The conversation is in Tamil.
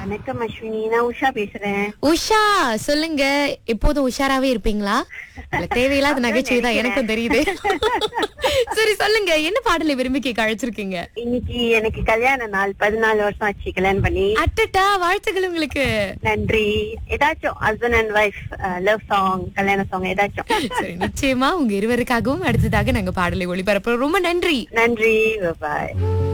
வணக்கம் அஸ்வினி, நான் உஷா பேசுறேன். உஷா, சொல்லுங்க. எப்போதும் உஷாராவே இருப்பீங்களா? இல்ல தேவையில்லாத நகைச்சுவை தான், எனக்கும் தெரியுது. சரி சொல்லுங்க, என்ன பாடலை விரும்பி கேட்க அழைச்சிருக்கீங்க? இன்னைக்கு எனக்கு கல்யாண நாள். 14 வருஷம் ஆச்சு கல்யாணம் பண்ணி. அட்டட்டா, வாழ்த்துக்கள் உங்களுக்கு. நன்றி. ஏதாச்சும் husband and wife love song, கல்யாண சாங் ஏதாச்சும். சரி, நிச்சயமா உங்க இருவருக்காகவும் அடுத்ததாக நாங்க பாடலை ஒளிபரப்புறோம். ரொம்ப நன்றி. நன்றி, பாய்.